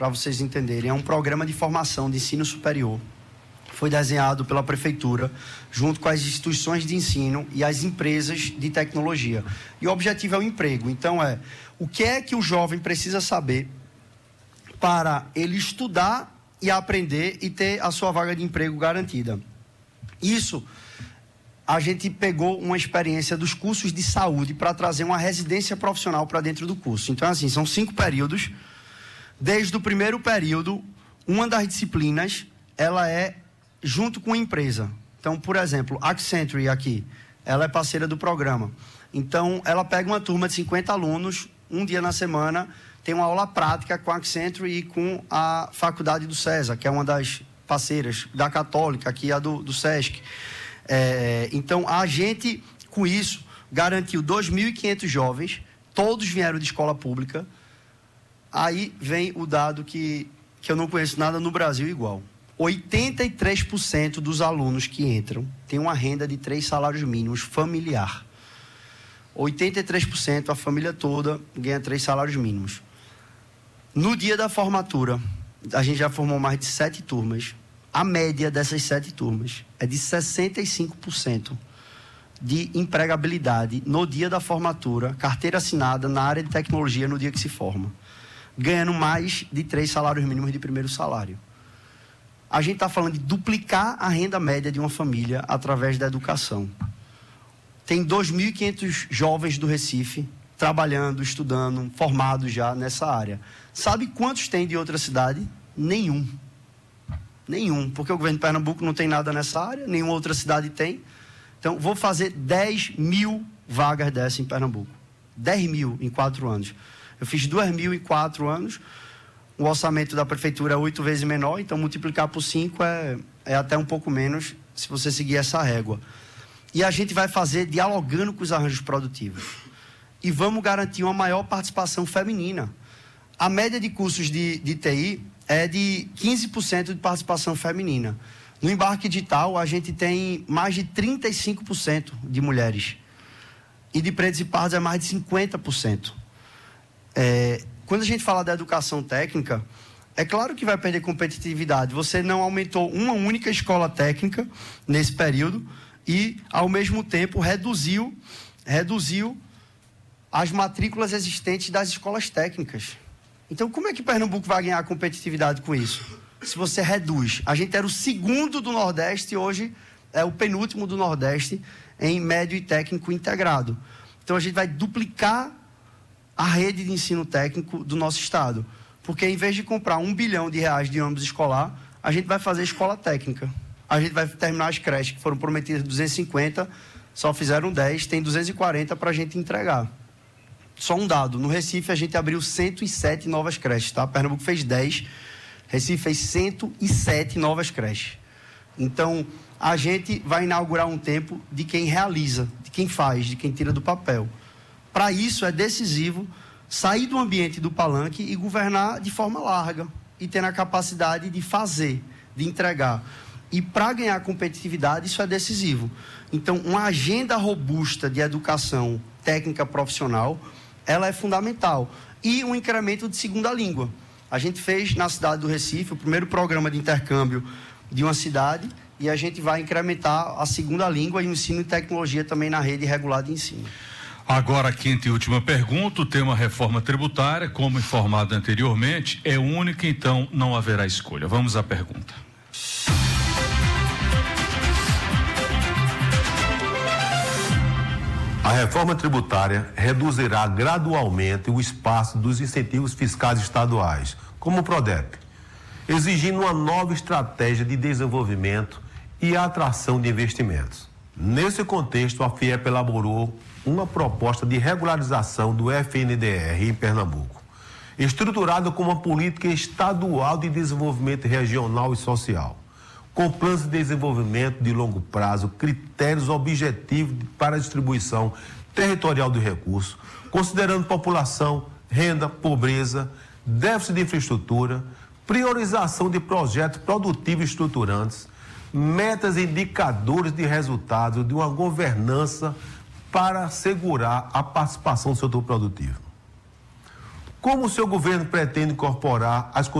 para vocês entenderem. É um programa de formação de ensino superior. Foi desenhado pela prefeitura, junto com as instituições de ensino e as empresas de tecnologia. E o objetivo é o emprego. Então, o que é que o jovem precisa saber para ele estudar e aprender e ter a sua vaga de emprego garantida? Isso, a gente pegou uma experiência dos cursos de saúde para trazer uma residência profissional para dentro do curso. Então, assim, são 5 períodos. Desde o primeiro período, uma das disciplinas, ela é junto com a empresa. Então, por exemplo, a Accenture aqui, ela é parceira do programa. Então, ela pega uma turma de 50 alunos, um dia na semana, tem uma aula prática com a Accenture e com a Faculdade do César, que é uma das parceiras da Católica, aqui a do SESC. Então, a gente, com isso, garantiu 2.500 jovens, todos vieram de escola pública. Aí vem o dado que eu não conheço nada no Brasil igual. 83% dos alunos que entram têm uma renda de 3 salários mínimos familiar. 83%, a família toda ganha 3 salários mínimos. No dia da formatura, a gente já formou mais de 7 turmas. A média dessas 7 turmas é de 65% de empregabilidade no dia da formatura, carteira assinada na área de tecnologia no dia que se forma, ganhando mais de 3 salários mínimos de primeiro salário. A gente está falando de duplicar a renda média de uma família através da educação. Tem 2.500 jovens do Recife trabalhando, estudando, formados já nessa área. Sabe quantos tem de outra cidade? Nenhum, porque o governo de Pernambuco não tem nada nessa área, nenhuma outra cidade tem. Então, vou fazer 10.000 vagas dessas em Pernambuco. 10.000 em 4 anos. Eu fiz 2.000 em 4 anos. O orçamento da prefeitura é 8 vezes menor, então multiplicar por 5 é até um pouco menos, se você seguir essa régua. E a gente vai fazer dialogando com os arranjos produtivos. E vamos garantir uma maior participação feminina. A média de cursos de TI é de 15% de participação feminina. No embarque digital, a gente tem mais de 35% de mulheres. E de pretos e pardos é mais de 50%. Quando a gente fala da educação técnica, é claro que vai perder competitividade. Você não aumentou uma única escola técnica nesse período e, ao mesmo tempo, reduziu as matrículas existentes das escolas técnicas. Então, como é que Pernambuco vai ganhar competitividade com isso? Se você reduz. A gente era o segundo do Nordeste e hoje é o penúltimo do Nordeste em médio e técnico integrado. Então, a gente vai duplicar a rede de ensino técnico do nosso estado. Porque, em vez de comprar R$1 bilhão de ônibus escolar, a gente vai fazer escola técnica. A gente vai terminar as creches, que foram prometidas 250, só fizeram 10, tem 240 para a gente entregar. Só um dado, no Recife a gente abriu 107 novas creches, tá? Pernambuco fez 10, Recife fez 107 novas creches. Então, a gente vai inaugurar um tempo de quem realiza, de quem faz, de quem tira do papel. Para isso é decisivo sair do ambiente do palanque e governar de forma larga e ter a capacidade de fazer, de entregar. E para ganhar competitividade, isso é decisivo. Então, uma agenda robusta de educação técnica profissional, ela é fundamental. E um incremento de segunda língua. A gente fez na cidade do Recife o primeiro programa de intercâmbio de uma cidade e a gente vai incrementar a segunda língua e o ensino e tecnologia também na rede regular de ensino. Agora, a quinta e última pergunta, o tema reforma tributária, como informado anteriormente, é única, então não haverá escolha. Vamos à pergunta. A reforma tributária reduzirá gradualmente o espaço dos incentivos fiscais estaduais, como o PRODEP, exigindo uma nova estratégia de desenvolvimento e atração de investimentos. Nesse contexto, a FIEP elaborou uma proposta de regularização do FNDR em Pernambuco, estruturada como uma política estadual de desenvolvimento regional e social, com planos de desenvolvimento de longo prazo, critérios objetivos para a distribuição territorial do recurso, considerando população, renda, pobreza, déficit de infraestrutura, priorização de projetos produtivos estruturantes, metas e indicadores de resultados de uma governança para assegurar a participação do setor produtivo. Como o seu governo pretende incorporar as